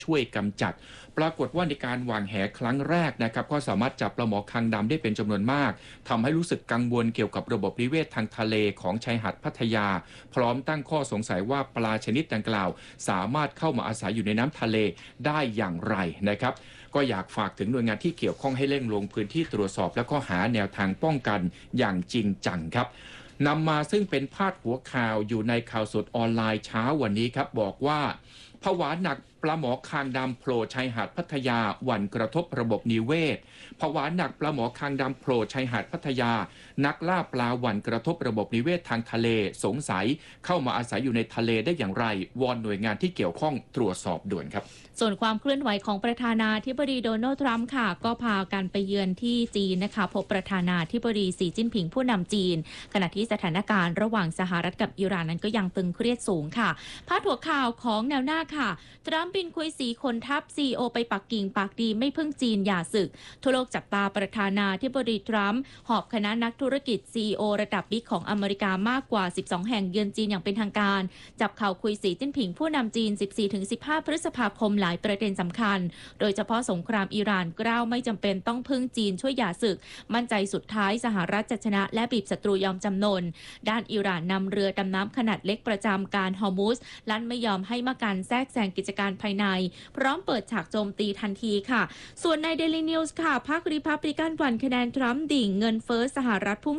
ช่วยกำจัดปรากฏว่าในการหว่างแหครั้งแรกนะครับก็สามารถจับปลาหมอคางดำได้เป็นจำนวนมากทำให้รู้สึกกังวลเกี่ยวกับระบบนิเวศทางทะเลของชายหาดพัทยาพร้อมตั้งข้อสงสัยว่าปลาชนิดดังกล่าวสามารถเข้ามาอาศัยอยู่ในน้ำทะเลได้อย่างไรนะครับก็อยากฝากถึงหน่วยงานที่เกี่ยวข้องให้เร่งลงพื้นที่ตรวจสอบและก็หาแนวทางป้องกันอย่างจริงจังครับนำมาซึ่งเป็นพาดหัวข่าวอยู่ในข่าวสดออนไลน์เช้าวันนี้ครับบอกว่าผวาหนักปลาหมอคางดำโผล่ชายหาดพัทยาหวั่นกระทบระบบนิเวศผวาหนักปลาหมอคางดำโผล่ชายหาดพัทยานักล่าปลาหวั่นกระทบระบบนิเวศทางทะเลสงสัยเข้ามาอาศัยอยู่ในทะเลได้อย่างไรวอนหน่วยงานที่เกี่ยวข้องตรวจสอบด่วนครับส่วนความเคลื่อนไหวของประธานาธิบดีโดนัลด์ทรัมป์ค่ะก็พากันไปเยือนที่จีนนะคะพบประธานาธิบดีสีจิ้นผิงผู้นำจีนขณะที่สถานการณ์ระหว่างสหรัฐกับอิหร่านนั้นก็ยังตึงเครียดสูงค่ะพาดหัวข่าวของแนวหน้าค่ะทรัมป์บินคุยสีคนทัพซีโอไปปักกิ่งปากดีไม่พึ่งจีนอย่าศึกทั่วโลกจับตาประธานาธิบดีทรัมป์หอบคณะนักธุรกิจซีโอระดับบิ๊กของอเมริกามากกว่า12แห่งเยือนจีนอย่างเป็นทางการจับเข่าคุยสีจิ้นผิงผู้นำจีน 14-15 พฤษภาคมหลายประเด็นสำคัญโดยเฉพาะสงครามอิหร่านกล้าวไม่จำเป็นต้องพึ่งจีนช่วยหย่าศึกมั่นใจสุดท้ายสหรัฐจะชนะและบีบศัตรูยอมจำนนด้านอิหร่านนำเรือดำน้ำขนาดเล็กประจำการฮอร์มุสลั่นไม่ยอมให้มาการแทรกแซงกิจการภายในพร้อมเปิดฉากโจมตีทันทีค่ะส่วนใน Daily News ค่ะพรรครีพับลิกันหวั่นคะแนนทรัมป์ดิ่งเงินเฟ้อสหรัฐพุ่ง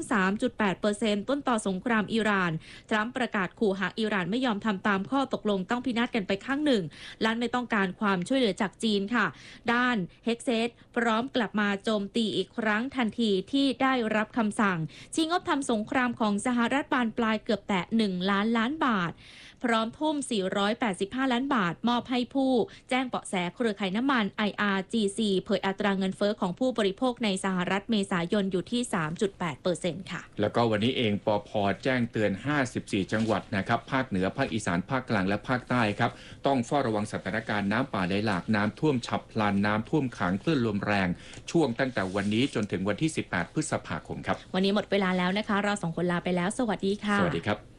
3.8% ต้นต่อสงครามอิหร่านทรัมป์ประกาศขู่หากอิหร่านไม่ยอมทำตามข้อตกลงต้องพินาศกันไปข้างหนึ่งลั่นไม่ต้องการความช่วยเหลือจากจีนค่ะด้านเฮกเซตพร้อมกลับมาโจมตีอีกครั้งทันทีที่ได้รับคำสั่งชี้งบทำสงครามของสหรัฐบานปลายเกือบแตะ1 ล้านล้านบาทพร้อมทุ่ม485ล้านบาทมอบให้ผู้แจ้งเบาะแสเครือข่ายน้ำมัน IRGC เผยอัตราเงินเฟ้อของผู้บริโภคในสหรัฐเมษายนอยู่ที่ 3.8% ค่ะแล้วก็วันนี้เองปภ.แจ้งเตือน54จังหวัดนะครับภาคเหนือภาคอีสานภาคกลางและภาคใต้ครับต้องเฝ้าระวังสถานการณ์น้ำป่าไหลหลากน้ำท่วมฉับพลันน้ำท่วมขังคลื่นลมแรงช่วงตั้งแต่วันนี้จนถึงวันที่18พฤษภาคมครับวันนี้หมดเวลาแล้วนะคะเรา2 คนลาไปแล้วสวัสดีค่ะสวัสดีครับ